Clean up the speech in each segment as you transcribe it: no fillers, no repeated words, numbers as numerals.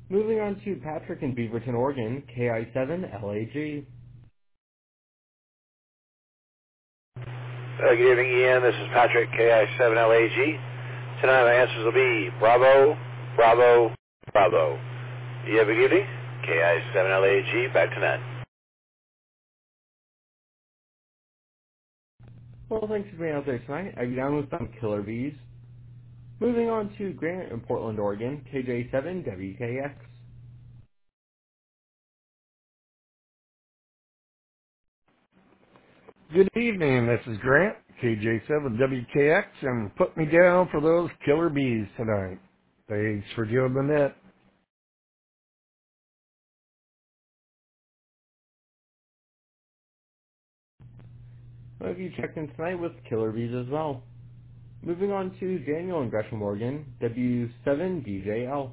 Moving on to Patrick in Beaverton, Oregon, KI7LAG. Good evening, Ian. This is Patrick, KI7LAG. Tonight my answers will be Bravo, Bravo, Bravo. You have a good evening. KI7LAG, back to 9. Well, thanks for being out there tonight. I've down with some killer bees. Moving on to Grant in Portland, Oregon, KJ7WKX. Good evening, this is Grant, KJ7WKX, and put me down for those killer bees tonight. Thanks for doing that. Well, you checked in tonight with killer bees as well. Moving on to Daniel in Gresham, Oregon, W7DJL.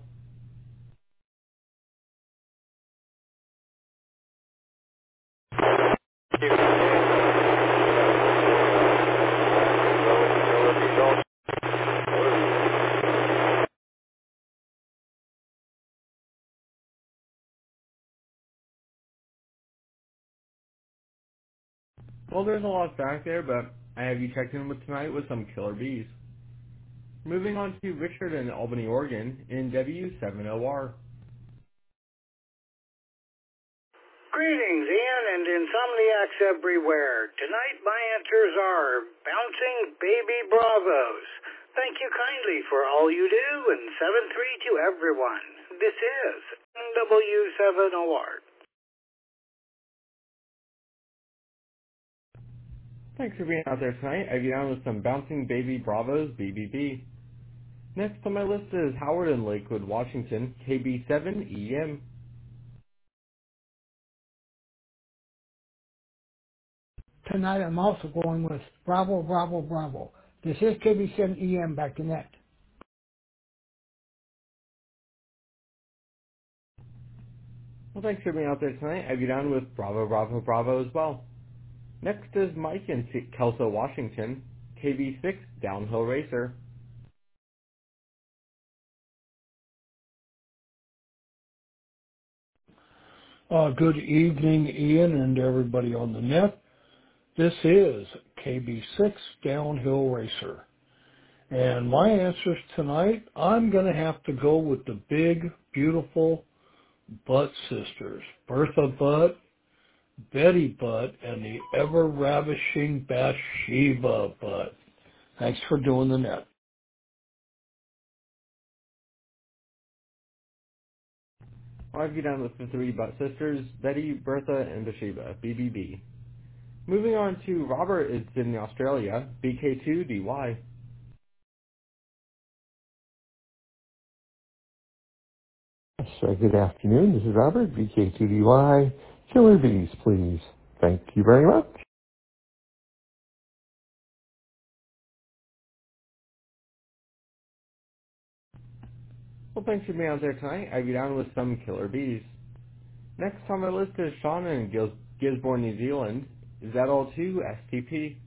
Well, there's a lot back there, but I have you checked in with tonight with some killer bees. Moving on to Richard in Albany, Oregon, in W7OR. Greetings, Ian and insomniacs everywhere. Tonight my answers are Bouncing Baby Bravos. Thank you kindly for all you do, and 7-3 to everyone. This is W7OR. Thanks for being out there tonight. I've you down with some Bouncing Baby Bravos, BBB. Next on my list is Howard in Lakewood, Washington, KB7EM. Tonight I'm also going with Bravo, Bravo, Bravo. This is KB7EM back to net. Well, thanks for being out there tonight. I've you down with Bravo, Bravo, Bravo as well. Next is Mike in Kelso, Washington, KB6 Downhill Racer. Good evening, Ian, and everybody on the net. This is KB6 Downhill Racer. And my answers tonight, I'm going to have to go with the big, beautiful Butt sisters, Bertha Butt, Betty Butt, and the ever-ravishing Bathsheba Butt. Thanks for doing the net. I've you down with the three Butt Sisters, Betty, Bertha, and Bathsheba, BBB. Moving on to Robert is in Australia, BK2DY. So good afternoon. This is Robert, VK2DY. Killer bees, please. Thank you very much. Well, thanks for being out there tonight. I've you down with some killer bees. Next on my list is Sean in Gisborne, New Zealand. Is that all too, STP?